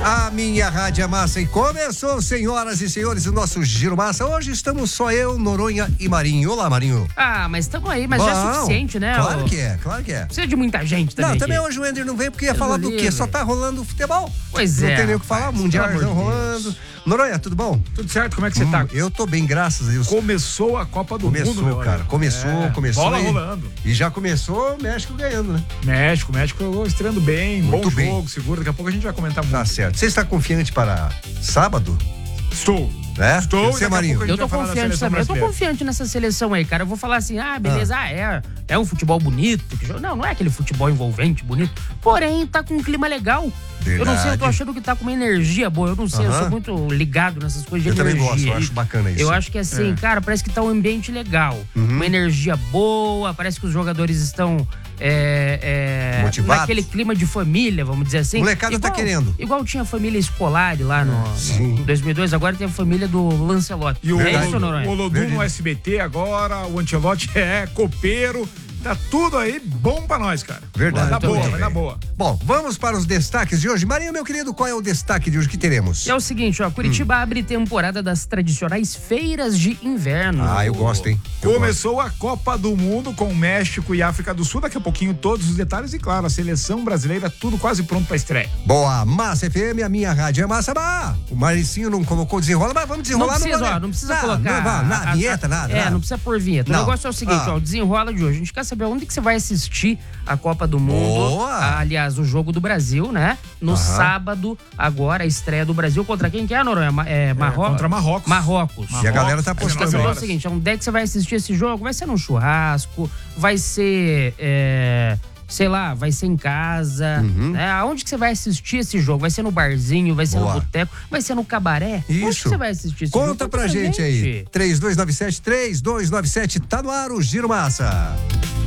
A minha rádio é massa e começou, senhoras e senhores, o nosso Giro Massa. Hoje estamos só eu, Noronha e Marinho. Olá, Marinho. Ah, mas estamos aí, mas já é suficiente, né? Claro que é, claro que é. Precisa de muita gente também. Não, também hoje o Ender não veio porque ia falar do quê? Só tá rolando futebol. Pois é. Não tem nem o que falar, o Mundial não rolando. Noronha, tudo bom? Tudo certo, como é que você tá? Eu tô bem, graças a Deus. Começou a Copa do Mundo, meu cara. Começou. Bola rolando. E já começou o México ganhando, né? México estreando bem, muito bom bem. jogo, seguro. Daqui a pouco a gente vai comentar muito. Tá certo. Você está confiante para sábado? Estou. É? Estou. Você, Marinho? Eu tô confiante também. Eu tô confiante nessa seleção aí, cara. Eu vou falar assim, beleza, é um futebol bonito. Não é aquele futebol envolvente, bonito. Porém, tá com um clima legal. Verdade. Eu não sei, eu tô achando que tá com uma energia boa. Eu não sei, eu sou muito ligado nessas coisas de energia. Eu também gosto, eu acho bacana isso. Eu acho que assim, cara, parece que tá um ambiente legal. Uma energia boa, parece que os jogadores estão motivados. Naquele clima de família, vamos dizer assim. O molecada tá querendo. Igual tinha a família escolar lá em 2002, agora tem a família do Lancelotti. E o isso, Noronha? Olodum no SBT agora, o Ancelotti é copeiro. Tá tudo aí bom pra nós, cara. Verdade. Vai dar boa. Bom, vamos para os destaques de hoje. Marinho, meu querido, qual é o destaque de hoje que teremos? É o seguinte, Curitiba abre temporada das tradicionais feiras de inverno. Eu gosto, hein? Começou a Copa do Mundo com México e África do Sul. Daqui a pouquinho todos os detalhes e, claro, a seleção brasileira tudo quase pronto pra estreia. Boa, Massa FM, a minha rádio é massa. O Maricinho não colocou desenrola, mas vamos desenrolar. Não precisa colocar. Nada, vinheta, nada. Não precisa pôr vinheta. O negócio é o seguinte, o desenrola de hoje. A gente quer saber onde que você vai assistir a Copa do Mundo. Boa. Aliás, o jogo do Brasil, né? No sábado, agora, a estreia do Brasil contra quem que é, Noronha? Marrocos? Contra Marrocos. Marrocos. E a galera tá apostando. Quer saber o seguinte, onde é que você vai assistir esse jogo? Vai ser num churrasco, vai ser... sei lá, vai ser em casa, né? Aonde que você vai assistir esse jogo? Vai ser no barzinho, vai ser no boteco, vai ser no cabaré? Isso. Onde que você vai assistir esse jogo? Conta pra gente aí. 3297, tá no ar o Giro Massa.